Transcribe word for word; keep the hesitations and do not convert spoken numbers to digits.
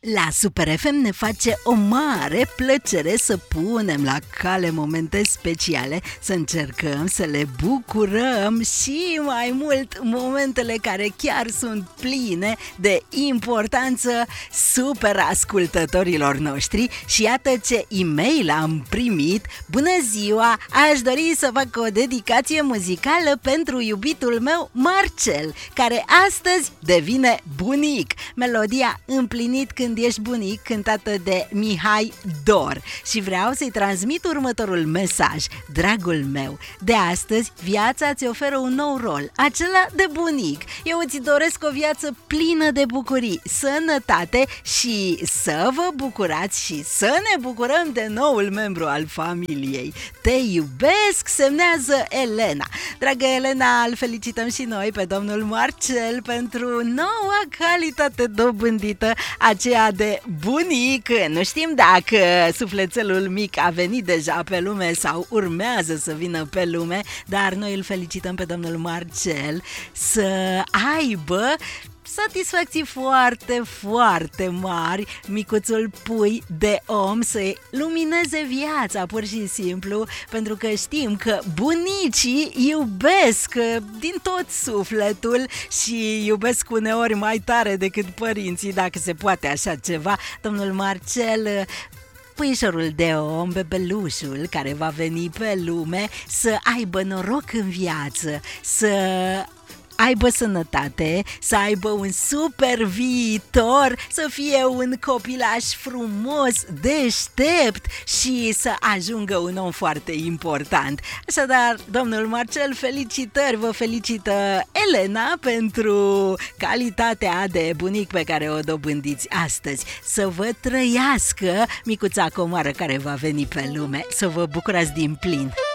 La Super F M ne face o mare plăcere să punem la cale momente speciale, să încercăm să le bucurăm și mai mult momentele care chiar sunt pline de importanță super ascultătorilor noștri. Și iată ce e-mail am primit. Bună ziua, aș dori să fac o dedicație muzicală pentru iubitul meu Marcel, care astăzi devine bunic. Melodia Împlinit când ești bunic, cântată de Mihai Dor. Și vreau să-i transmit următorul mesaj. Dragul meu, de astăzi viața ți oferă un nou rol, acela de bunic. Eu îți doresc o viață plină de bucurii, sănătate și să vă bucurați și să ne bucurăm de noul membru al familiei. Te iubesc, semnează Elena. Dragă Elena, îl felicităm și noi pe domnul Marcel pentru noua calitate dobândită, aceea de bunic. Nu știm dacă sufletelul mic a venit deja pe lume sau urmează să vină pe lume, dar noi îl felicităm pe domnul Marcel să aibă satisfacții foarte, foarte mari, micuțul pui de om, să-i lumineze viața, pur și simplu, pentru că știm că bunicii iubesc din tot sufletul și iubesc uneori mai tare decât părinții, dacă se poate așa ceva. Domnul Marcel, puișorul de om, bebelușul care va veni pe lume, să aibă noroc în viață, să aibă sănătate, să aibă un super viitor, să fie un copilaș frumos, deștept și să ajungă un om foarte important. Așadar, domnul Marcel, felicitări, vă felicită Elena pentru calitatea de bunic pe care o dobândiți astăzi. Să vă trăiască micuța comoară care va veni pe lume, să vă bucurați din plin.